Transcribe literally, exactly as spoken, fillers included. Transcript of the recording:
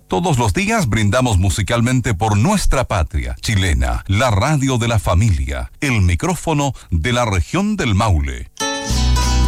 Todos los días brindamos musicalmente por nuestra patria chilena, la radio de la familia, el micrófono de la región del Maule.